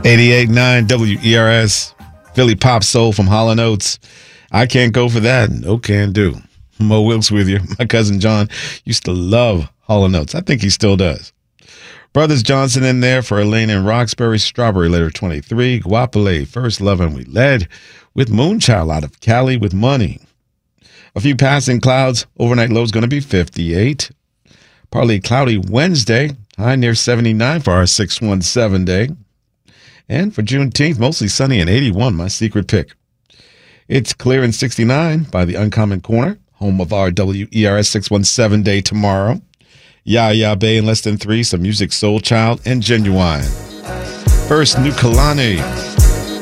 88.9 WERS, Philly Pop Soul from Hall & Oates. I can't go for that. No can do. Mo Wilkes with you. My cousin John used to love Hall & Oates. I think he still does. Brothers Johnson in there for Elaine and Roxbury. Strawberry Letter 23. Guapale, First Love, and We Led with Moonchild out of Cali with Money. A few passing clouds. Overnight low is going to be 58. Partly cloudy Wednesday. High near 79 for our 617 day. And for Juneteenth, mostly sunny and 81, my secret pick. It's clear and 69 by the Uncommon Corner, home of our WERS 617 day tomorrow. Yaya Bay in less than 3, some music, Soul Child, and Genuine. First, New Kalani.